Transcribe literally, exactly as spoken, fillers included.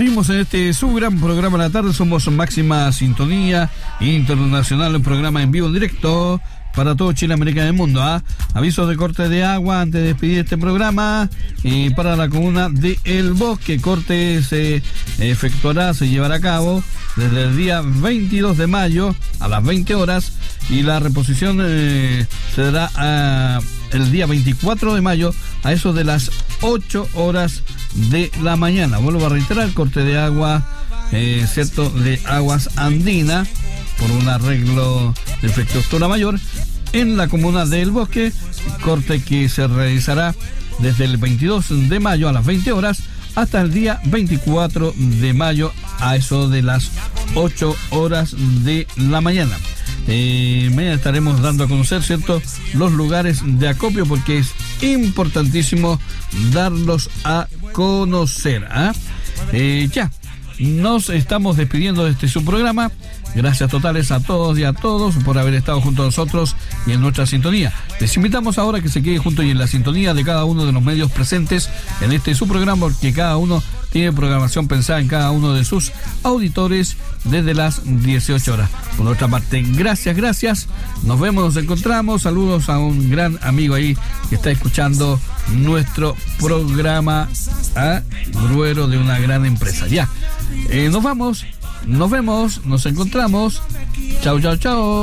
Seguimos en este su gran programa de la tarde. Somos Máxima Sintonía Internacional, un programa en vivo en directo para todo Chile, América y el mundo. ¿eh? Avisos de corte de agua antes de despedir este programa. Y para la comuna de El Bosque, corte se efectuará, se llevará a cabo desde el día veintidós de mayo a las veinte horas. Y la reposición eh, se dará a, el día veinticuatro de mayo a eso de las ocho horas de la mañana. Vuelvo a reiterar, el corte de agua, eh, cierto, de Aguas Andina, por un arreglo de infraestructura mayor en la comuna de El Bosque, corte que se realizará desde el veintidós de mayo a las veinte horas hasta el día veinticuatro de mayo a eso de las ocho horas de la mañana. Eh, mañana estaremos dando a conocer, ¿cierto?, los lugares de acopio, porque es importantísimo darlos a conocer. ¿eh? Eh, ya, nos estamos despidiendo de este su programa. Gracias totales a todos y a todos por haber estado junto a nosotros y en nuestra sintonía. Les invitamos ahora a que se quede junto y en la sintonía de cada uno de los medios presentes en este su programa, porque cada uno tiene programación pensada en cada uno de sus auditores desde las dieciocho horas. Por nuestra parte, gracias, gracias. Nos vemos, nos encontramos. Saludos a un gran amigo ahí que está escuchando nuestro programa, a gruero de una gran empresa. Ya, eh, nos vamos. Nos vemos, nos encontramos. Chao, chao, chao.